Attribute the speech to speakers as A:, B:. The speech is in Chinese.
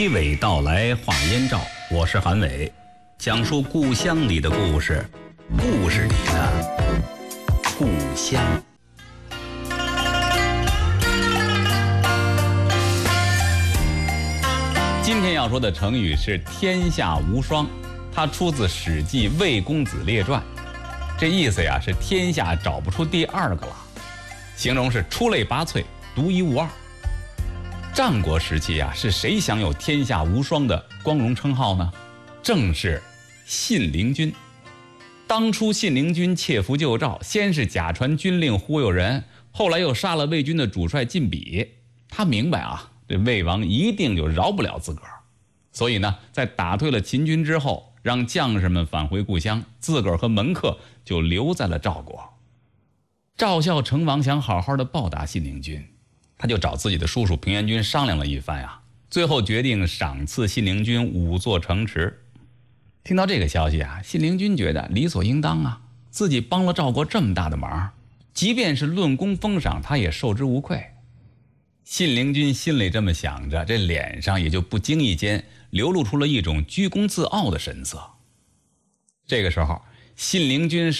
A: 娓娓道来话燕赵，我是韩伟，讲述故乡里的故事，故事里的故乡。今天要说的成语是天下无双，它出自《史记·魏公子列传》，这意思呀是天下找不出第二个了，形容是出类拔萃，独一无二。战国时期啊，是谁享有天下无双的光荣称号呢？正是信陵君。当初信陵君窃符救赵，先是假传军令忽悠人，后来又杀了魏军的主帅晋鄙。他明白啊，这魏王一定就饶不了自个儿，所以呢，在打退了秦军之后，让将士们返回故乡，自个儿和门客就留在了赵国。赵孝成王想好好的报答信陵君，他就找自己的叔叔平原君商量了一番呀，最后决定赏赐信陵君5座城池。听到这个消息啊，信陵君觉得理所应当啊，自己帮了赵国这么大的忙，即便是论功封赏，他也受之无愧。信陵君心里这么想着，这脸上也就不经意间流露出了一种居功自傲的神色。这个时候，信陵君